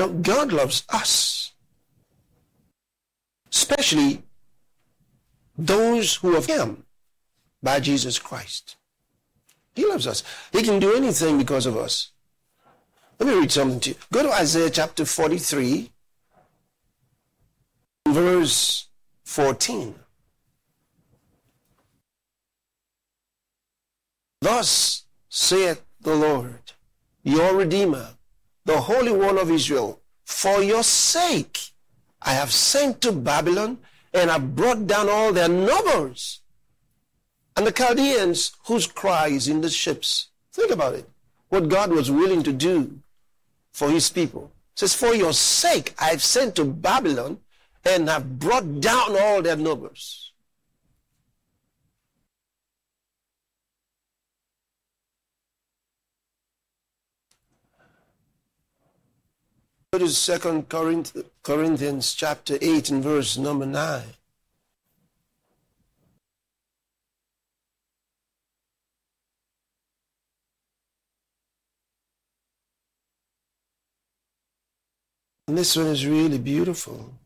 Now, God loves us, especially those who have Him by Jesus Christ. He loves us. He can do anything because of us. Let me read something to you. Go to Isaiah chapter 43, verse 14. Thus saith the Lord, your Redeemer, the Holy One of Israel, for your sake I have sent to Babylon, and have brought down all their nobles, and the Chaldeans whose cry is in the ships. Think about it. What God was willing to do for His people. It says, for your sake I have sent to Babylon, and have brought down all their nobles. Go to 2 Corinthians chapter 8 and verse number 9. And this one is really beautiful.